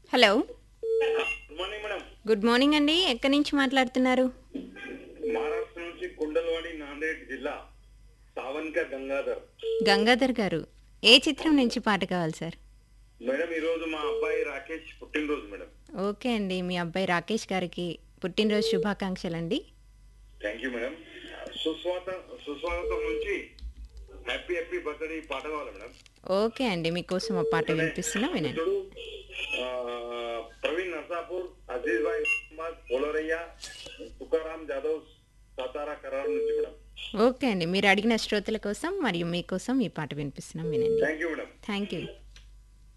Hello. Good morning madam. Good morning అండి. ఎక్కడి నుంచి మాట్లాడుతున్నారు? మహారాష్ట్ర నుంచి కుండలవాడి నాందేడ్ జిల్లా సావన్క గంగాధర్. గంగాధర్ గారు, ఏ చిత్రం నుంచి పాట కావాలి సార్? మేడం ఈరోజు మా అబ్బాయి రాకేష్ పుట్టినరోజు మేడం. ఓకే అండి, మీ అబ్బాయి రాకేష్ గారికి పుట్టినరోజు శుభాకాంక్షలండి. Thank you madam. సుస్వాగతం నుంచి హ్యాపీ హ్యాపీ బర్త్డే పాట కావాలి మేడం. ఓకే అండి, మీకోసం ఆ పాట వినిపిస్తున్నా, వినండి. ఇప్పుడు ప్రవీణ్ నర్సాపూర్, అజీజ్ భాయ్ మహమ్మద్, పోలరయ్య, తుకారాం జాదవ్, సాతారా కరార్ నుంచి మేడం. ఓకే అండి, మీరు అడిగిన శ్రోతల కోసం మరియు మీకోసం ఈ పాట వినిపిస్తున్నాం, వినండి. Thank you madam. Thank you.